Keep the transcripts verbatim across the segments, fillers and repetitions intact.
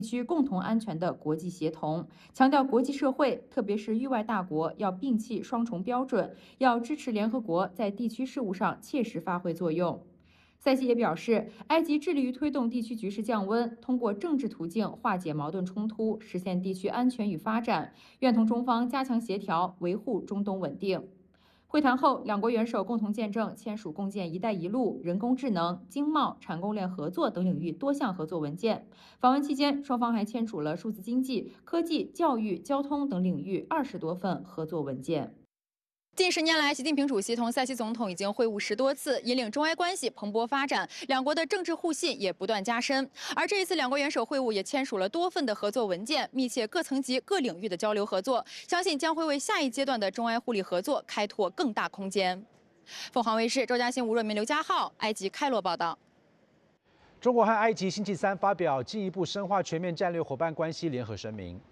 区共同安全的国际协同，强调国际社会，特别是域外大国要摒弃双重标准，要支持联合国在地区事务上切实发挥作用。塞西也表示，埃及致力于推动地区局势降温，通过政治途径化解矛盾冲突，实现地区安全与发展，愿同中方加强协调，维护中东稳定。会谈后，两国元首共同见证签署共建“一带一路”、人工智能、经贸、产供链合作等领域多项合作文件。访问期间，双方还签署了数字经济、科技、教育、交通等领域二十多份合作文件。 近十年来，习近平主席同塞西总统已经会晤十多次，引领中埃关系蓬勃发展，两国的政治互信也不断加深。而这一次，两国元首会晤也签署了多份的合作文件，密切各层级、各领域的交流合作，相信将会为下一阶段的中埃互利合作开拓更大空间。凤凰卫视周嘉欣、吴润明、刘家浩，埃及开罗报道。 中国和埃及星期三发表进一步深化全面战略伙伴关系联合声明。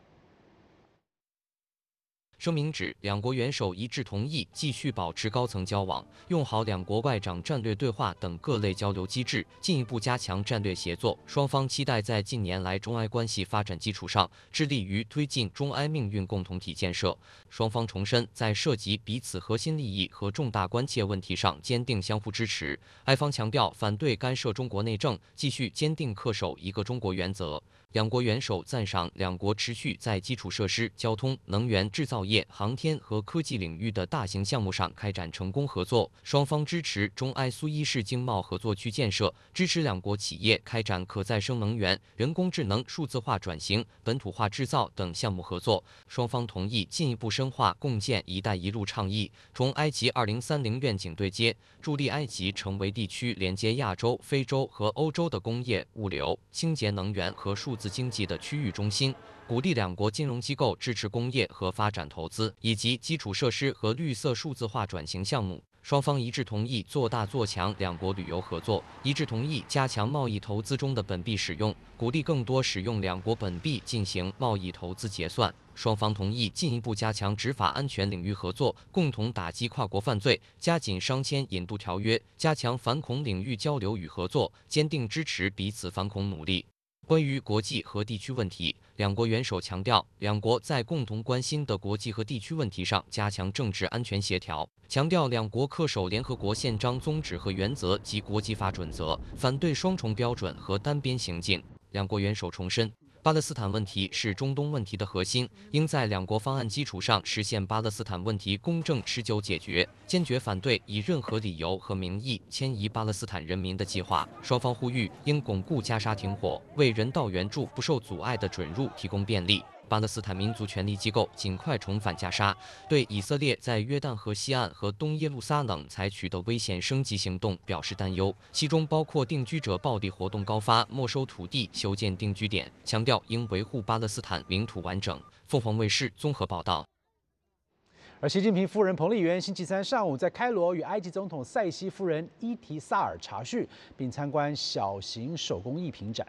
声明指，两国元首一致同意继续保持高层交往，用好两国外长战略对话等各类交流机制，进一步加强战略协作。双方期待在近年来中埃关系发展基础上，致力于推进中埃命运共同体建设。双方重申，在涉及彼此核心利益和重大关切问题上坚定相互支持。埃方强调反对干涉中国内政，继续坚定恪守一个中国原则。两国元首赞赏两国持续在基础设施、交通、能源、制造业、航天和科技领域的大型项目上开展成功合作。双方支持中埃苏伊士经贸合作区建设，支持两国企业开展可再生能源、人工智能、数字化转型、本土化制造等项目合作。双方同意进一步深化共建“一带一路”倡议，同埃及二零三零愿景对接，助力埃及成为地区连接亚洲、非洲和欧洲的工业、物流、清洁能源和数字经济的区域中心，鼓励两国金融机构支持工业和发展投资，以及基础设施和绿色数字化转型项目。双方一致同意做大做强两国旅游合作，一致同意加强贸易投资中的本币使用，鼓励更多使用两国本币进行贸易投资结算。双方同意进一步加强执法安全领域合作，共同打击跨国犯罪，加紧商签引渡条约，加强反恐领域交流与合作，坚定支持彼此反恐努力。关于国际和地区问题，两国元首强调，两国在共同关心的国际和地区问题上加强政治安全协调，强调两国恪守联合国宪章宗旨和原则及国际法准则，反对双重标准和单边行径。两国元首重申，巴勒斯坦问题是中东问题的核心，应在两国方案基础上实现巴勒斯坦问题公正持久解决，坚决反对以任何理由和名义迁移巴勒斯坦人民的计划。双方呼吁应巩固加沙停火，为人道援助不受阻碍的准入提供便利。巴勒斯坦民族权力机构尽快重返加沙，对以色列在约旦河西岸和东耶路撒冷采取的危险升级行动表示担忧，其中包括定居者暴力活动高发、没收土地、修建定居点，强调应维护巴勒斯坦领土完整。凤凰卫视综合报道。 而习近平夫人彭丽媛星期三上午在开罗与埃及总统塞西夫人伊提萨尔茶叙，并参观小型手工艺品展。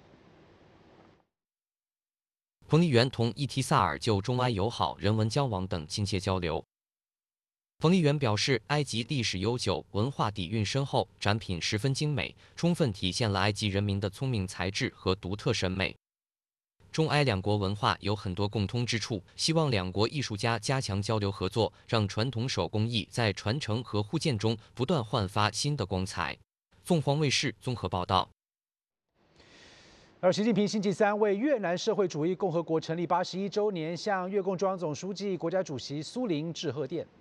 彭丽媛同伊提萨尔就中埃友好、人文交往等亲切交流。彭丽媛表示，埃及历史悠久，文化底蕴深厚，展品十分精美，充分体现了埃及人民的聪明才智和独特审美。中埃两国文化有很多共通之处，希望两国艺术家加强交流合作，让传统手工艺在传承和互鉴中不断焕发新的光彩。凤凰卫视综合报道。 而习近平星期三为越南社会主义共和国成立八十一周年，向越共中央总书记、国家主席苏林致贺电。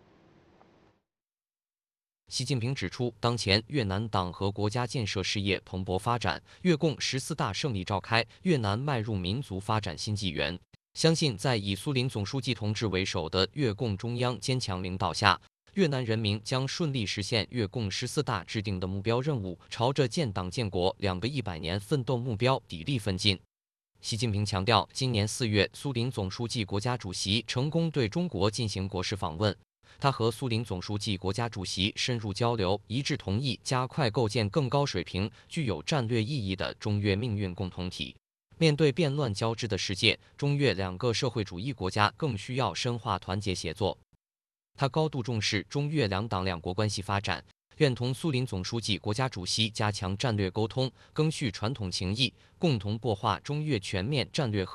习近平指出，当前越南党和国家建设事业蓬勃发展，越共十四大胜利召开，越南迈入民族发展新纪元。相信在以苏林总书记同志为首的越共中央坚强领导下，越南人民将顺利实现越共十四大制定的目标任务，朝着建党建国两个一百年奋斗目标砥砺奋进。习近平强调，今年四月，苏林总书记、国家主席成功对中国进行国事访问。他和苏林总书记、国家主席深入交流，一致同意加快构建更高水平、具有战略意义的中越命运共同体。面对变乱交织的世界，中越两个社会主义国家更需要深化团结协作。他高度重视中越两党两国关系发展，愿同苏林总书记、国家主席加强战略沟通，赓续传统情谊，共同擘画中越全面战略合